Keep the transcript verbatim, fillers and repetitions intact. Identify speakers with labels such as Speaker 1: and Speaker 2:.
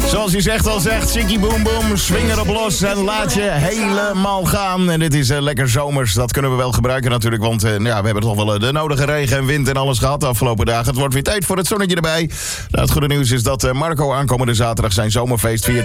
Speaker 1: Zoals hij zegt al zegt, Chickie Boom Boom, swing erop los en laat je helemaal gaan. En dit is uh, lekker zomers, dat kunnen we wel gebruiken natuurlijk, want uh, ja, we hebben toch wel uh, de nodige regen en wind en alles gehad de afgelopen dagen. Het wordt weer tijd voor het zonnetje erbij. Nou, het goede nieuws is dat uh, Marco aankomende zaterdag zijn zomerfeest viert